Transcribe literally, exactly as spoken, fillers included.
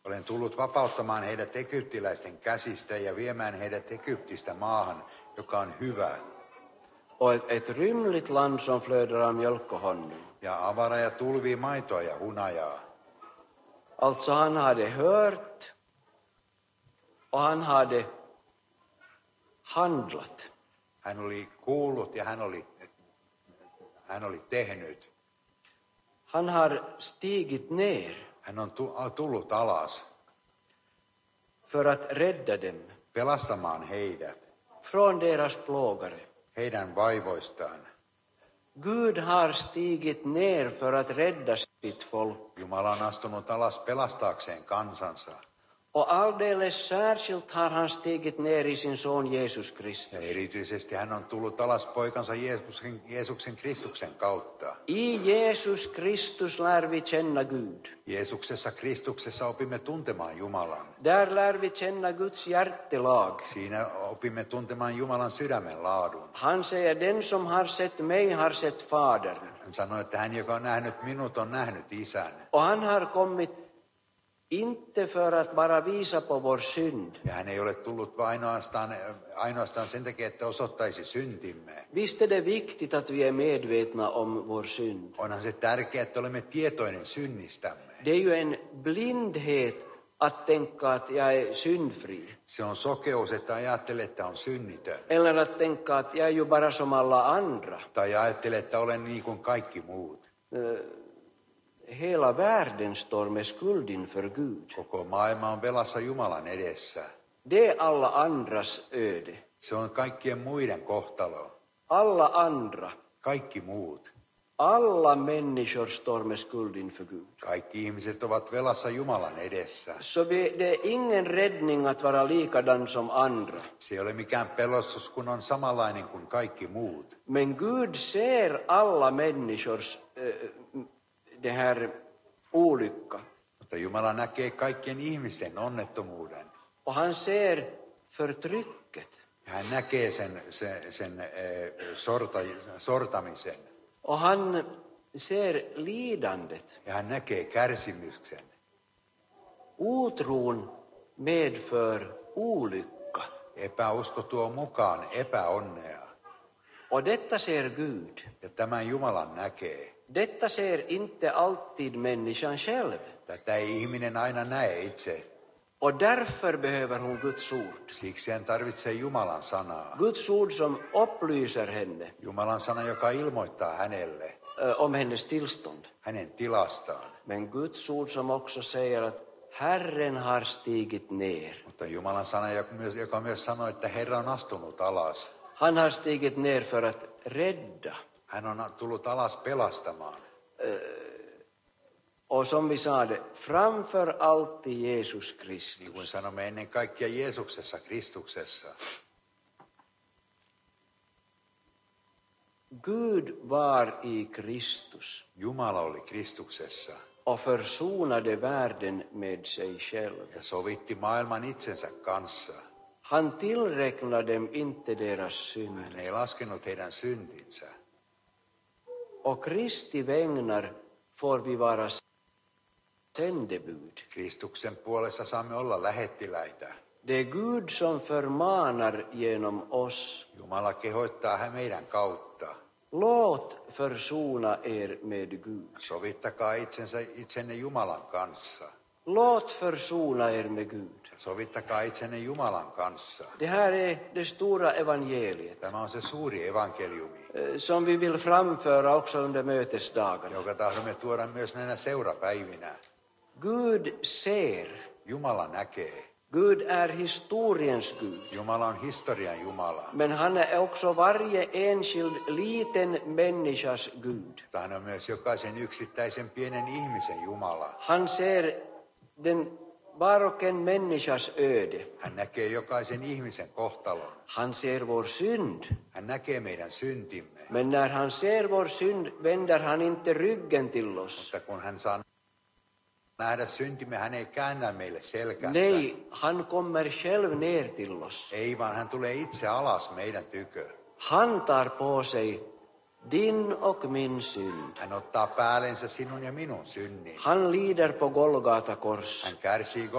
Olen tullut vapauttamaan heidät egyptiläisten käsistä ja viemään heidät Egyptistä maahan, joka on hyvä. Och ett, ett rymligt land som flödar av mjölk och honung. Ja avara ja tulvii maitoa ja hunajaa. Alltså han hade hört och han hade handlat. Hän oli kuullut ja hän oli, hän oli tehnyt. Han har stigit ner Hän on tullut alas för att rädda dem pelastamaan heidät från deras plågare. heidän vaivoistaan. Gud har stigit ner för att rädda sitt folk. Jumala on astunut alas pelastaakseen kansansa. Och alldeles särskilt har han stigit ner i sin son Jesus Ja Kristus. erityisesti hän on tullut alas poikansa Jeesuksen, Jeesuksen Kristuksen kautta. I Jesus Kristus lär vi känna Gud. Jeesuksessa Kristuksessa opimme tuntemaan Jumalan. Där lär vi känna Guds hjärtelag. Siinä opimme tuntemaan Jumalan sydämen laadun. Han säger, den som har sett mig har sett Fadern. Hän sanoi, että hän, joka on nähnyt minut, on nähnyt Isän. Och han har kommit inte för att bara visa på vår synd. Ja hän ei ole tullut vain ainoastaan, ainoastaan sen takia, että osoittaisi syntimme. Visst är det viktigt att vi är medvetna om vår synd. Onhan se tärkeää, että olemme tietoinen synnistämme. Det är ju en blindhet att tänka att jag är syndfri. Se on sokeus, että ajattelee, että on synnitön. Eller att tänka att jag är ju bara som alla andra. Tai ajattelee, että olen niin kuin kaikki muut. Hela världen står med skuld inför Gud. Koko maailma on velassa Jumalan edessä. Det är alla andras öde. Se on kaikkien muiden kohtalo. Alla andra, Kaikki muut. alla människor står med skuld inför Gud. Kaikki ihmiset ovat velassa Jumalan edessä. Så vi, det är ingen räddning att vara likadan som andra. Se ei ole mikään pelastus, kun on samanlainen kuin kaikki muut. Men Gud ser alla människors äh, det här olycka. Mutta Jumala näkee kaikkien ihmisten onnettomuuden. Och han ser förtrycket. Ja hän näkee sen, sen, sen eh, sorta, sortamisen. Och han ser lidandet. Ja hän näkee kärsimyksen. Otron medför olycka. Epäusko tuo mukaan epäonnea. Och detta ser Gud. Ja tämän Jumalan näkee. Detta ser inte alltid människan själv. Tätä ei ihminen aina näe itse. Och därför behöver hon Guds ord. Siksi hän tarvitsee Jumalan sanaa. Guds ord som upplyser henne Jumalan sana, joka ilmoittaa hänelle ö, om hennes tillstånd. hänen tilastaan. Men Guds ord som också säger att Herren har stigit ner. Mutta Jumalan sana, joka myös, joka myös sanoo, että Herra on astunut alas. Han har stigit ner för att rädda. Hän on tullut alas pelastamaan. Och som vi sa det, framför allt i Jesus Niin kuin Kristus. sanomme ennen kaikkea Jeesuksessa, Kristuksessa. Gud var i Kristus Jumala oli Kristuksessa och försonade världen med sig själv. ja sovitti maailman itsensä kanssa. Han tillräknade dem inte deras synd. Hän ei laskenut heidän syntinsä. Och Kristi vägnar får vi vara sändebud. Kristuksen puolesta saamme olla lähettiläitä. Det är Gud som förmanar genom oss. Jumala kehottaa hän meidän kautta. Låt försona er med Gud. Sovittakaa itsensä, itsenne Jumalan kanssa. Låt försona er med Gud. Sovittakaa itsenne Jumalan kanssa. Det här är det stora evangeliet Tämä on se suuri evankeliumi, eh, som vi vill framföra också under mötesdagarna. joka tahdomme tuoda myös näinä seurapäivinä. Gud ser. Jumala näkee. Gud är historiens Gud. Jumala on historian Jumala. Men han är också varje enskild liten människas Gud. Hän on myös jokaisen yksittäisen pienen ihmisen Jumala. Han ser den var och en människas öde. Hän näkee jokaisen ihmisen kohtalon. Han ser vår synd. Hän näkee meidän syntimme. Men när han ser vår synd vänder han inte ryggen till oss. Mutta kun hän saa nähdä syntimme, hän ei käännä meille selkänsä. Nej, han kommer själv ner till oss. Ei, vaan hän tulee itse alas meidän tykö. Han tar på sig din och min synd. Hän ottaa päällensä sinun ja minun synnin. Han lider på Golgata kors. Hän kärsii